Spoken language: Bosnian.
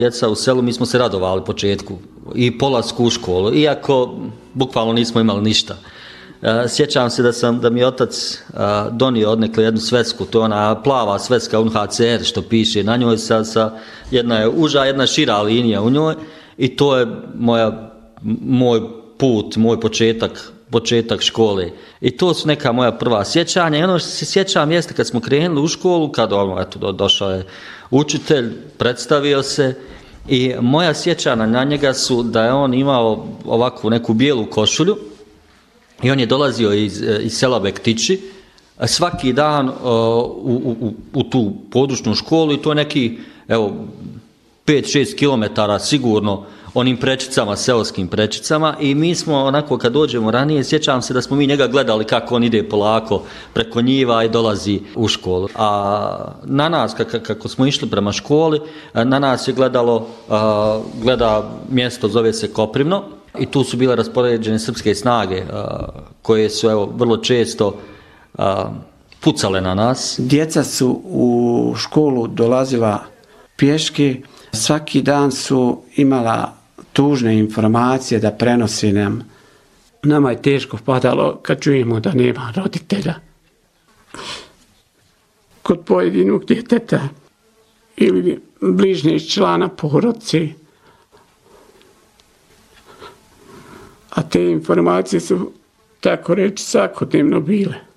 Djeca u selu, mi smo se radovali početku i polasku u školu, iako bukvalno nismo imali ništa. Sjećam se da mi je otac donio odnekle jednu svesku, to je ona plava sveska UNHCR što piše na njoj, jedna je uža, jedna šira linija u njoj i to je moj put, moj početak škole. I to su neka moja prva sjećanja. I ono što se sjećam jeste kad smo krenuli u školu, kad došao je učitelj, predstavio se i moja sjećanja na njega su da je on imao ovakvu neku bijelu košulju i on je dolazio iz sela Bektići svaki dan u tu područnu školu i to je neki 5-6 kilometara sigurno onim prečicama, seoskim prečicama i mi smo onako kad dođemo ranije, sjećam se da smo mi njega gledali kako on ide polako preko njiva i dolazi u školu. A na nas, kako smo išli prema školi, na nas je gleda mjesto, zove se Koprivno i tu su bile raspoređene srpske snage koje su vrlo često pucale na nas. Djeca su u školu dolazila pješke, svaki dan su imala tužne informacije da prenosi nam. Nama je teško padalo kad čujemo da nema roditelja. Kod pojedinog djeteta ili bližnjeg člana porodice. A te informacije su, tako reći, svakodnevno bile.